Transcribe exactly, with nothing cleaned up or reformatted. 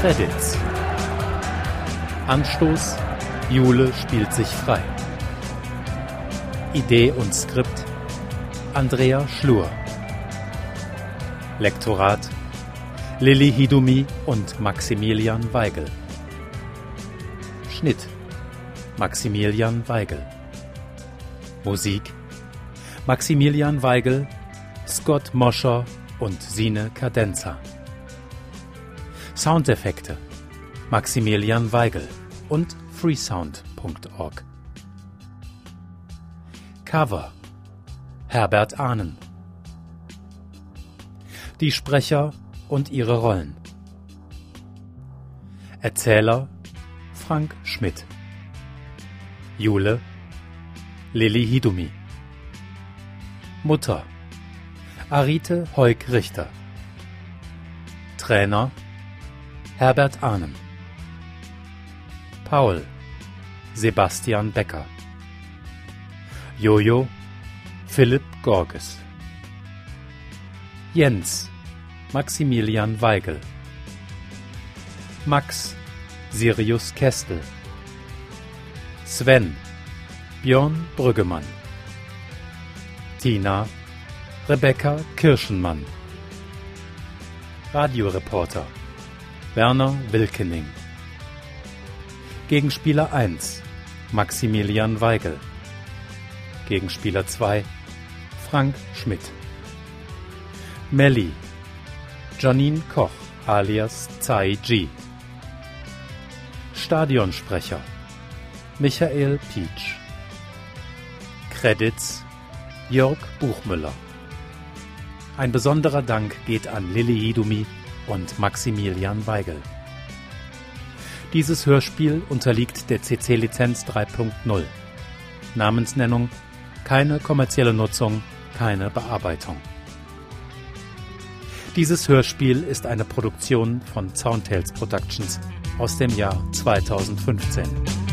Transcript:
Credits. Anstoß: Jule spielt sich frei. Idee und Skript: Andrea Schlur. Lektorat: Lilly Hidumi und Maximilian Weigel. Schnitt: Maximilian Weigel. Musik: Maximilian Weigel, Scott Moscher und Sine Cadenza. Soundeffekte: Maximilian Weigel und freesound punkt org. Cover: Herbert Ahnen. Die Sprecher und ihre Rollen: Erzähler: Frank Schmidt. Jule: Lilly Hidumi. Mutter: Arite Heuk-Richter. Trainer: Herbert Ahnen. Paul: Sebastian Becker. Jojo: Philipp Gorges. Jens: Maximilian Weigel. Max: Sirius Kestel. Sven: Björn Brüggemann. Tina: Rebecca Kirschenmann. Radioreporter: Werner Wilkening. Gegenspieler eins: Maximilian Weigel. Gegenspieler zwei: Frank Schmidt. Melli: Janine Koch alias Tsai Ji. Stadionsprecher: Michael Pietsch. Credits: Jörg Buchmüller. Ein besonderer Dank geht an Lilly Hidumi und Maximilian Weigel. Dieses Hörspiel unterliegt der C C-Lizenz drei Punkt null. Namensnennung: keine kommerzielle Nutzung, keine Bearbeitung. Dieses Hörspiel ist eine Produktion von Soundtales Productions aus dem Jahr zweitausendfünfzehn.